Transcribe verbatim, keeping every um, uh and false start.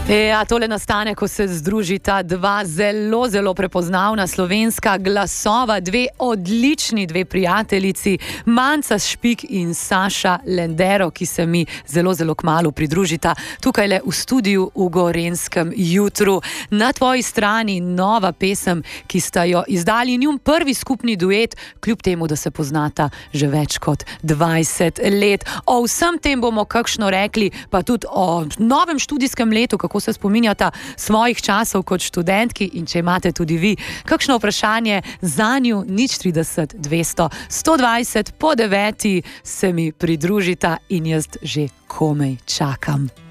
Ja, tole nastane, ko se združita dva zelo, zelo prepoznavna slovenska glasova, dve odlični, dve prijateljici, Manca Špik in Saša Lendero, ki se mi zelo, zelo kmalu pridružita tukaj le v studiu v Gorenjskem jutru. Na tvoji strani nova pesem, ki sta jo izdali, njun prvi skupni duet, kljub temu, da se poznata že več kot dvajset let. O vsem tem bomo kakšno rekli, pa tudi o novem študijskem letu, kako se spominjata svojih časov kot študentki, in če imate tudi vi kakšno vprašanje zanju, nič trideset dvesto sto dvajset po deveti se mi pridružita in jaz že komaj čakam.